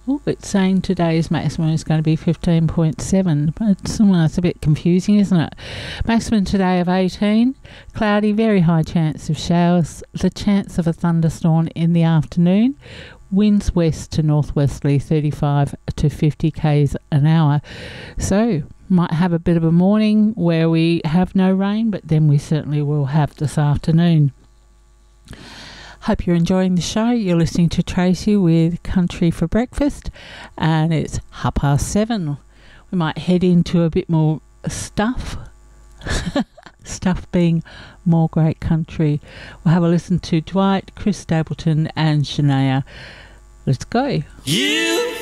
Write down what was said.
Oh, it's saying today's maximum is going to be 15.7. It's a bit confusing, isn't it? Maximum today of 18. Cloudy, very high chance of showers. The chance of a thunderstorm in the afternoon. Winds west to northwesterly 35 to 50 k's an hour. So, might have a bit of a morning where we have no rain, but then we certainly will have this afternoon. Hope you're enjoying the show. You're listening to Tracy with Country for Breakfast, and it's 7:30. We might head into a bit more stuff. Stuff being more great country. We'll have a listen to Dwight, Chris Stapleton and Shania. Let's go. You